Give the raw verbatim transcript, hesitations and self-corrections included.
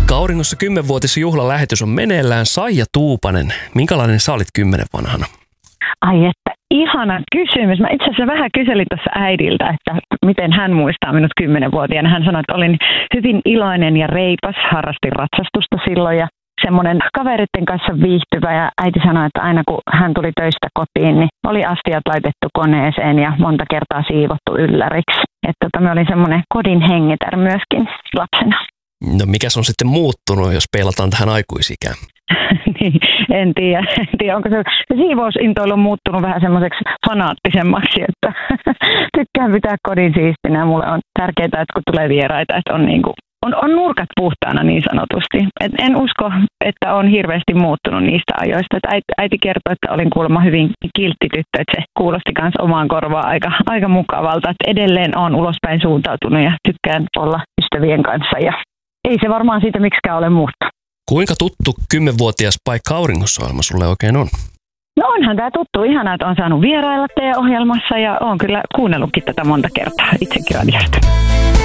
Auringossa kymmenvuotisjuhlalähetys on meneillään. Saija Tuupanen, minkälainen sä olit kymmenen vanhana? Ai että, ihana kysymys. Mä itse asiassa vähän kyselin tuossa äidiltä, että miten hän muistaa minut kymmenvuotiaana. Hän sanoi, että olin hyvin iloinen ja reipas, harrastin ratsastusta silloin ja semmoinen kaveritten kanssa viihtyvä. Ja äiti sanoi, että aina kun hän tuli töistä kotiin, niin oli astiat laitettu koneeseen ja monta kertaa siivottu ylläriksi. Että tota, mä olin semmoinen kodin hengitär myöskin lapsena. No mikäs on sitten muuttunut, jos peilataan tähän aikuisikään? Niin, en tiedä. En tiedä, onko se, se siivousintoilu on muuttunut vähän semmoiseksi fanaattisemmaksi, että tykkään pitää kodin siistinä. Mulle on tärkeää, että kun tulee vieraita, että on, niin kuin, on, on nurkat puhtaana niin sanotusti. Et en usko, että on hirveästi muuttunut niistä ajoista. Et äiti, äiti kertoi, että olin kuulemma hyvin kiltti tyttö, että se kuulosti myös omaan korvaan aika, aika mukavalta. Et edelleen olen ulospäin suuntautunut ja tykkään olla ystävien kanssa ja ei se varmaan siitä miksikään ole muuttunut. Kuinka tuttu kymmenvuotias paikka Auringossa-ohjelma sulle oikein on? No onhan tämä tuttu. Ihanaa, että on saanut vierailla teidän ohjelmassa ja olen kyllä kuunnellutkin tätä monta kertaa itsekin radiosta.